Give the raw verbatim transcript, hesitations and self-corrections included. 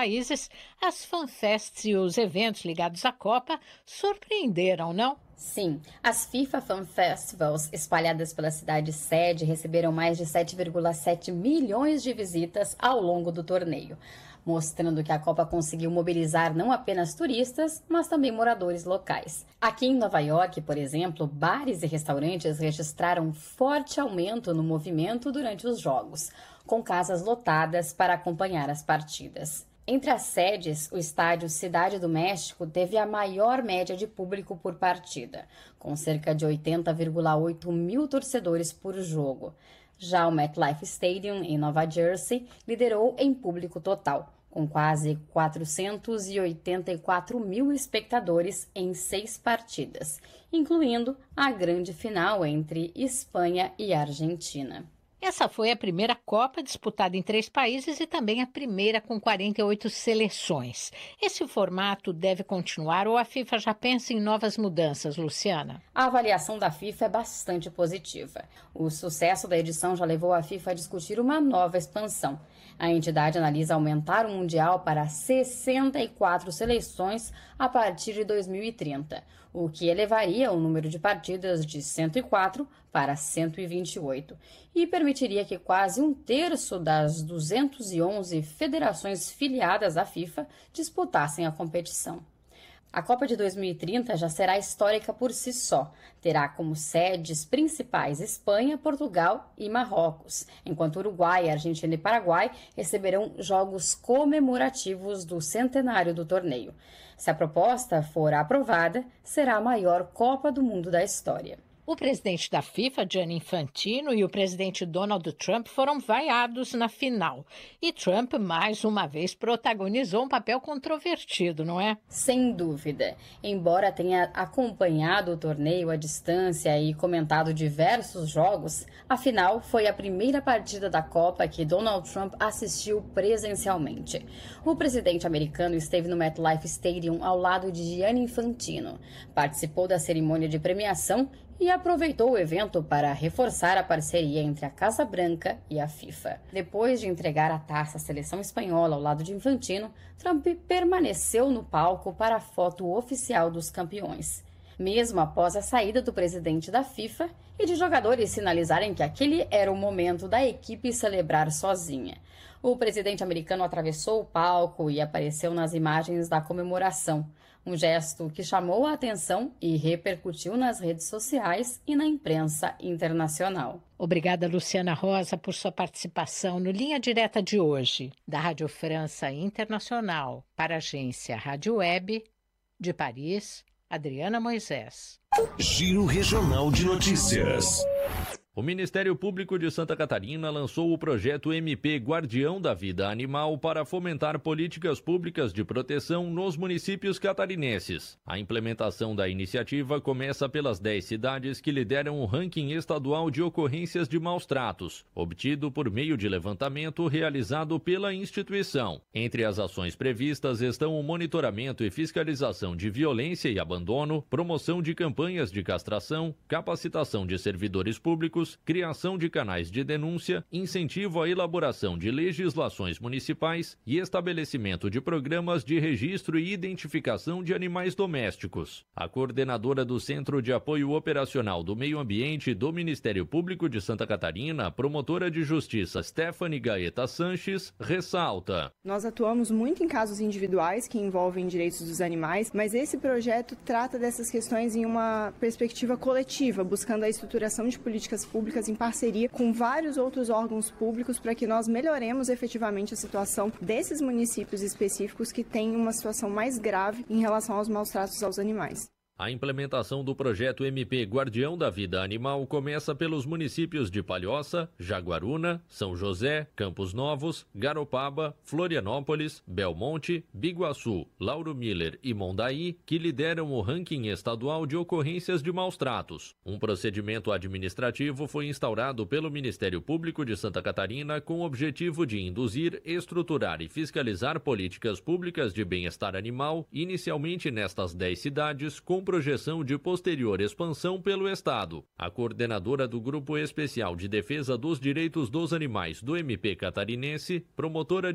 países, as fanfests e os eventos ligados à Copa surpreenderam, não? Sim, as FIFA Fan Festivals espalhadas pela cidade sede receberam mais de sete vírgula sete milhões de visitas ao longo do torneio, mostrando que a Copa conseguiu mobilizar não apenas turistas, mas também moradores locais. Aqui em Nova York, por exemplo, bares e restaurantes registraram forte aumento no movimento durante os jogos, com casas lotadas para acompanhar as partidas. Entre as sedes, o estádio Cidade do México teve a maior média de público por partida, com cerca de oitenta vírgula oito mil torcedores por jogo. Já o MetLife Stadium, em Nova Jersey, liderou em público total, com quase quatrocentos e oitenta e quatro mil espectadores em seis partidas, incluindo a grande final entre Espanha e Argentina. Essa foi a primeira Copa disputada em três países e também a primeira com quarenta e oito seleções. Esse formato deve continuar ou a FIFA já pensa em novas mudanças, Luciana? A avaliação da FIFA é bastante positiva. O sucesso da edição já levou a FIFA a discutir uma nova expansão. A entidade analisa aumentar o Mundial para sessenta e quatro seleções a partir de dois mil e trinta, o que elevaria o número de partidas de cento e quatro para cento e vinte e oito e permitiria que quase um terço das duzentas e onze federações filiadas à FIFA disputassem a competição. A Copa de dois mil e trinta já será histórica por si só. Terá como sedes principais Espanha, Portugal e Marrocos, enquanto Uruguai, Argentina e Paraguai receberão jogos comemorativos do centenário do torneio. Se a proposta for aprovada, será a maior Copa do Mundo da história. O presidente da FIFA, Gianni Infantino, e o presidente Donald Trump foram vaiados na final. E Trump, mais uma vez, protagonizou um papel controvertido, não é? Sem dúvida. Embora tenha acompanhado o torneio à distância e comentado diversos jogos, a final foi a primeira partida da Copa que Donald Trump assistiu presencialmente. O presidente americano esteve no MetLife Stadium ao lado de Gianni Infantino. Participou da cerimônia de premiação e aproveitou o evento para reforçar a parceria entre a Casa Branca e a FIFA. Depois de entregar a taça à seleção espanhola ao lado de Infantino, Trump permaneceu no palco para a foto oficial dos campeões. Mesmo após a saída do presidente da FIFA e de jogadores sinalizarem que aquele era o momento da equipe celebrar sozinha. O presidente americano atravessou o palco e apareceu nas imagens da comemoração, um gesto que chamou a atenção e repercutiu nas redes sociais e na imprensa internacional. Obrigada, Luciana Rosa, por sua participação no Linha Direta de hoje, da Rádio França Internacional, para a agência Rádio Web, de Paris, Adriana Moisés. Giro Regional de Notícias. O Ministério Público de Santa Catarina lançou o projeto M P Guardião da Vida Animal para fomentar políticas públicas de proteção nos municípios catarinenses. A implementação da iniciativa começa pelas dez cidades que lideram o ranking estadual de ocorrências de maus-tratos, obtido por meio de levantamento realizado pela instituição. Entre as ações previstas estão o monitoramento e fiscalização de violência e abandono, promoção de campanhas de castração, capacitação de servidores públicos, criação de canais de denúncia, incentivo à elaboração de legislações municipais e estabelecimento de programas de registro e identificação de animais domésticos. A coordenadora do Centro de Apoio Operacional do Meio Ambiente do Ministério Público de Santa Catarina, a promotora de justiça Stephanie Gaeta Sanches, ressalta: Nós atuamos muito em casos individuais que envolvem direitos dos animais, mas esse projeto trata dessas questões em uma perspectiva coletiva, buscando a estruturação de políticas públicas em parceria com vários outros órgãos públicos para que nós melhoremos efetivamente a situação desses municípios específicos que têm uma situação mais grave em relação aos maus-tratos aos animais. A implementação do projeto M P Guardião da Vida Animal começa pelos municípios de Palhoça, Jaguaruna, São José, Campos Novos, Garopaba, Florianópolis, Belmonte, Biguaçu, Lauro Miller e Mondaí, que lideram o ranking estadual de ocorrências de maus-tratos. Um procedimento administrativo foi instaurado pelo Ministério Público de Santa Catarina com o objetivo de induzir, estruturar e fiscalizar políticas públicas de bem-estar animal, inicialmente nestas dez cidades, com projeção de posterior expansão pelo Estado. A coordenadora do Grupo Especial de Defesa dos Direitos dos Animais do M P Catarinense, promotora